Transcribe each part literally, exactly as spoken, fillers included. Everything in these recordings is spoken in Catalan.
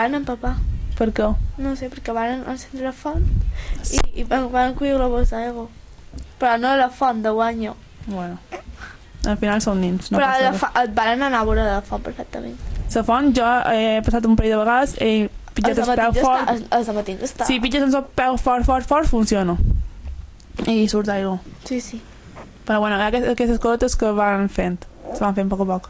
van empapar. Per què? No sé, perquè van encendre la font i, i van, van collir la bossa d'aigua. Però no la font de guanyo. Bueno, al final són nins. No Però passa la res. fa, et van anar a veure la font perfectament. La font, jo he passat un parell de vegades i pitjat el peu fort. Els, els matins està. Si pitges el peu fort, fort, fort, funciona. I surt aigua. Sí, sí. Però bueno, aquestes, aquestes coses que van fent. Se van fent a poc a poc.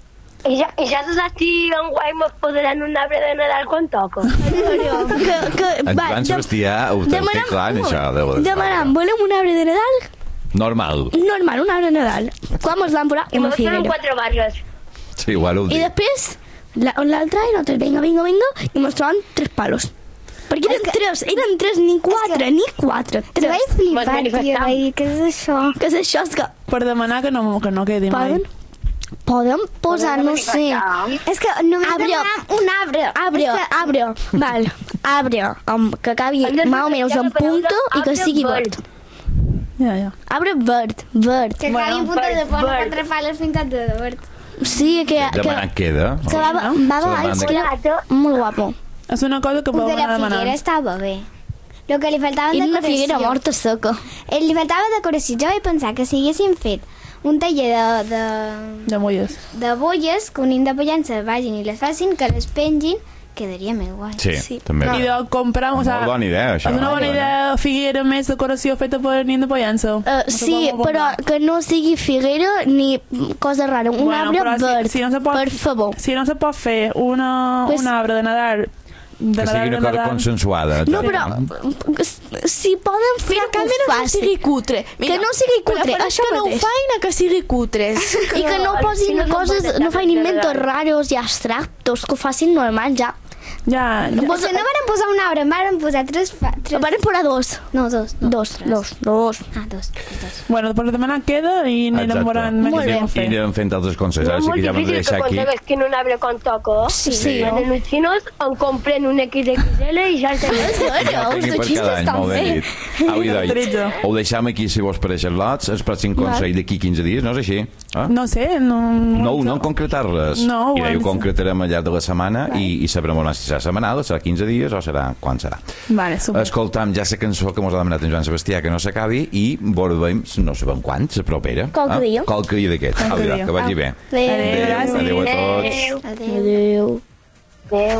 I ja, i ja se sap si enguany mos posaran un arbre de Nadal quan toca. que, que, En Joan Sebastià ho té clar en això. Demanem, volem un arbre de Nadal? Normal. Normal, un arbre de Nadal. Quan mos van posar I una mos faran figuera. quatre barres. Sí, igual ho I dic. després, la, l'altre, i nosaltres, vinga, vinga, vinga, i mos troben tres palos. Perquè eren tres, eren tres, ni quatre, ni quatre, Jo tres. vaig flipar, tio, vaig dir, què és això? Què és això? És que Per demanar que no, que no quedi mai. poden, poden posar, no sé, És que només Arbre. demanem un arbre. arbre, És que- arbre, val, arbre, amb, que acabi més o menys en punto i que sigui verd. Ja, ja. Arbre verd, verd. Que acabi en punta de font, quatre pales pintats de verd. Sí, que, que, Demanant queda. que va, va, va, va, és que era molt guapo. És una cosa que El podeu de la anar figuera demanant. estava bé. El que li faltava Era una decoració. figuera morta seca. Eh, Li faltava decoració. Jo vaig pensar que si haguéssim fet un taller de, de, De molles. de bolles, que un nin de pollença vagin i les facin, que les pengin, quedaria més guai. Sí, Sí. també. I de comprar... O Molt sigui, bona idea, això. és una bona idea figuera més decoració feta per nin de pollença. Uh, sí, però que no sigui figuera ni cosa rara. Un Bueno, arbre però si- verd, si no se pot- per favor. Si no se pot fer una, Pues- un arbre de Nadal... De Que sigui una cosa consensuada. No, també, però si poden fer Però que que ho no facin. sigui cutre. Que no sigui cutre, això que no ho mateix. fain a que sigui cutres. I que no posin no són coses, bones no fan de inventos Nadal. raros i abstractos, que ho facin normal ja. Ja, ja. Pues no varen posar un arbre, en varen posar tres... Fa, tres... Van posar dos. No, dos. No, Dos, tres. dos, dos. Ah, dos. dos. Bueno, per demanar queda i anirem Exacte. veurant I què anirem- podem fer. I anirem fent altres consells. No Ara és sí molt que ja m'hem de difícil deixar que aquí. aconsegueixin un arbre quan toca. Sí, Sí. Van els xinos, en compren un equis equis ele i ja el tenen. Ja els per d'aquí cada any, estan molt ben bé. dit. Au, idoi, Tretze. ho deixam aquí si vos pareixen lots. El pròxim consell d'aquí quinze dies, no és així? Ah? No sé, no... No, no en concretar res. No, I ho ho hem de- concretarem al llarg de la setmana i, i sabrem molt si serà setmanal, serà quinze dies o serà quan serà. Vale, super. Escoltam ja la cançó que mos ha demanat en Joan Sebastià que no s'acabi i veurem, no sabem quan, la propera. Qualque dia. Qualque dia d'aquest. Qualque Au, idò, dia. que vagi bé. Adéu. Adéu, gràcies. Adéu a tots. Adéu. Adéu. Adéu.